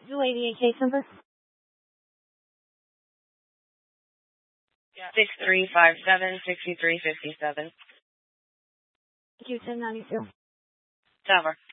288 case number? 6357-6357. Thank you, 1092. Tower.